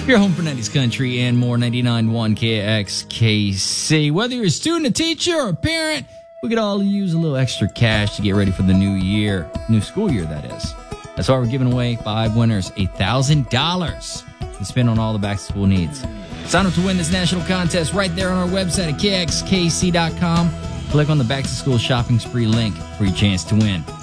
Your home for 90s country and more, 99.1 KXKC. Whether you're a student, a teacher, or a parent, we could all use a little extra cash to get ready for the new year. New school year, that is. That's why we're giving away 5 winners $1,000 to spend on all the back-to-school needs. Sign up to win this national contest right there on our website at kxkc.com. Click on the Back to School Shopping Spree link for your chance to win.